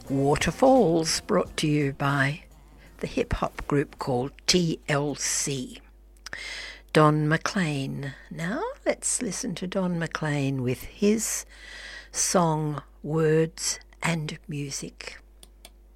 Waterfalls, brought to you by the hip-hop group called TLC. Don McLean. Now let's listen to Don McLean with his song Words and Music.